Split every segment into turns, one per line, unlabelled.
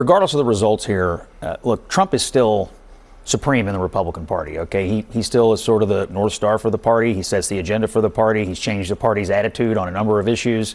regardless of the results here, look, Trump is still supreme in the Republican Party. Okay, he still is sort of the North Star for the party. He sets the agenda for the party. He's changed the party's attitude on a number of issues.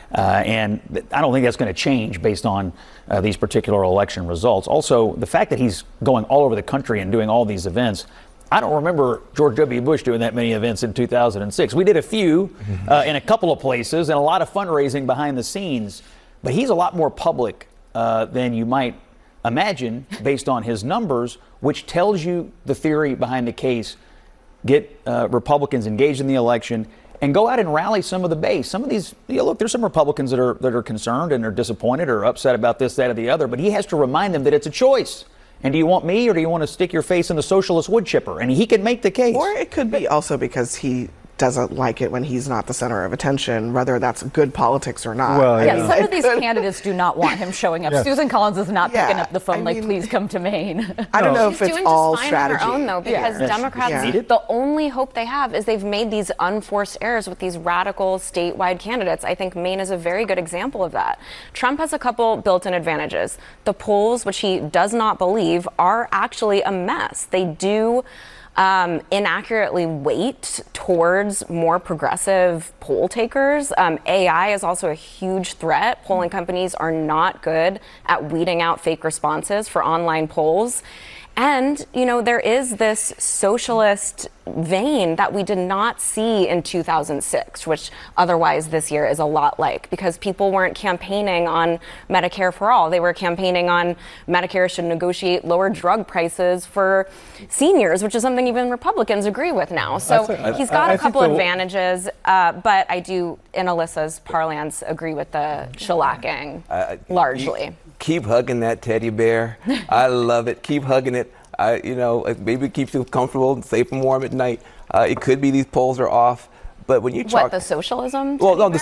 And I don't think that's going to change based on these particular election results. Also, the fact that he's going all over the country and doing all these events, I don't remember George W. Bush doing that many events in 2006. We did a few in a couple of places and a lot of fundraising behind the scenes, but he's a lot more public than you might imagine based on his numbers, which tells you the theory behind the case. Get Republicans engaged in the election and go out and rally some of the base. Some of these, look, there's some Republicans that are concerned and are disappointed or upset about this, that, or the other, but he has to remind them that it's a choice. And do you want me or do you want to stick your face in the socialist wood chipper? And he can make the case.
Or it could be also because he doesn't like it when he's not the center of attention, whether that's good politics or not.
Well, yeah, some of these candidates do not want him showing up.
Yes.
Susan Collins is not picking up the phone please come to Maine.
I don't know if it's all
She's doing just fine
strategy.
on her own, though, because Democrats, the only hope they have is they've made these unforced errors with these radical statewide candidates. I think Maine is a very good example of that. Trump has a couple built-in advantages. The polls, which he does not believe, are actually a mess. They do inaccurately weight towards more progressive poll takers. AI is also a huge threat. Polling companies are not good at weeding out fake responses for online polls. And, you know, there is this socialist vein that we did not see in 2006, which otherwise this year is a lot like, because people weren't campaigning on Medicare for all. They were campaigning on Medicare should negotiate lower drug prices for seniors, which is something even Republicans agree with now. So he's got a couple advantages, but I do, in Alyssa's parlance, agree with the shellacking largely.
Keep hugging that teddy bear. I love it. Keep hugging it. Maybe it keeps you comfortable and safe and warm at night. It could be these polls are off, but when you talk,
the socialism?
Well, no,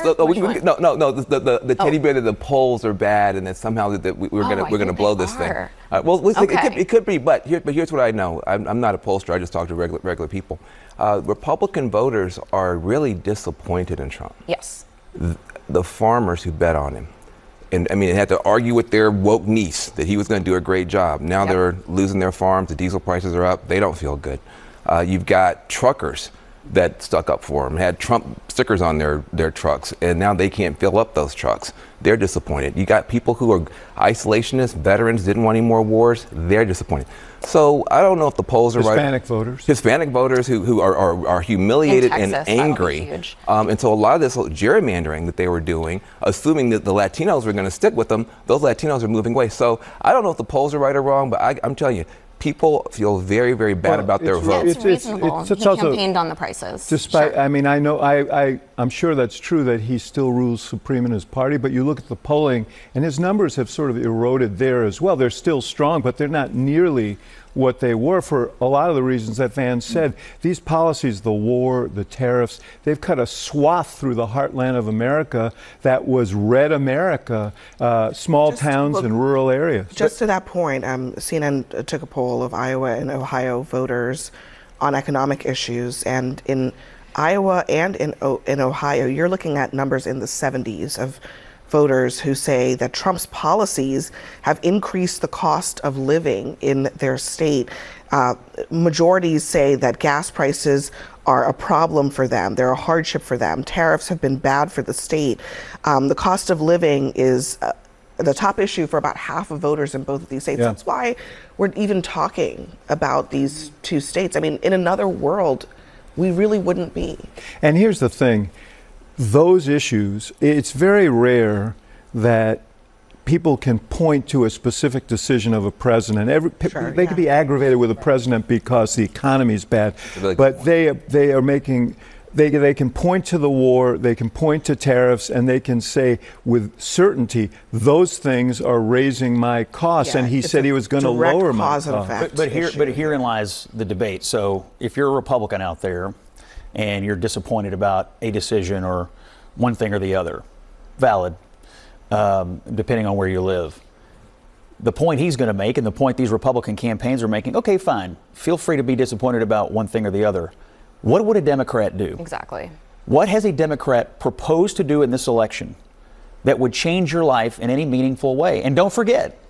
the teddy bear that the polls are bad and that somehow that we're gonna blow this thing. It could be, but here's what I know. I'm not a pollster. I just talk to regular people. Republican voters are really disappointed in Trump.
Yes.
The farmers who bet on him. And I mean, they had to argue with their woke niece that he was going to do a great job. Now they're losing their farms. The diesel prices are up. They don't feel good. You've got truckers that stuck up for him, had Trump stickers on their trucks, and now they can't fill up those trucks. They're disappointed. You got people who are isolationists, veterans, didn't want any more wars. They're disappointed. So I don't know if the polls are
Hispanic voters.
Hispanic voters who are humiliated and angry. And so a lot of this gerrymandering that they were doing, assuming that the Latinos were going to stick with them, those Latinos are moving away. So I don't know if the polls are right or wrong, but I'm telling you, people feel very, very bad about their votes.
It's reasonable. He campaigned on the prices.
Despite, I mean, I know, I'm sure that's true that he still rules supreme in his party, but you look at the polling, and his numbers have sort of eroded there as well. They're still strong, but they're not nearly what they were for a lot of the reasons that Van said. These policies, the war, the tariffs, they've cut a swath through the heartland of America that was red America, small towns and rural areas.
Just to that point, CNN took a poll of Iowa and Ohio voters on economic issues, and in Iowa and in Ohio, you're looking at numbers in the 70s of voters who say that Trump's policies have increased the cost of living in their state. Majorities say that gas prices are a problem for them. They're a hardship for them. Tariffs have been bad for the state. The cost of living is the top issue for about half of voters in both of these states. That's why we're even talking about these two states. I mean, in another world, we really wouldn't be.
And here's the thing. Those issues, it's very rare that people can point to a specific decision of a president. They could be aggravated with a president because the economy is bad, but they are making. They can point to the war, they can point to tariffs, and they can say with certainty, those things are raising my costs. And he said he was going to lower my costs.
But herein lies the debate. So if you're a Republican out there and you're disappointed about a decision or one thing or the other, valid, depending on where you live. The point he's going to make and the point these Republican campaigns are making, okay, fine, feel free to be disappointed about one thing or the other. What would a Democrat do?
Exactly.
What has a Democrat proposed to do in this election that would change your life in any meaningful way? And don't forget,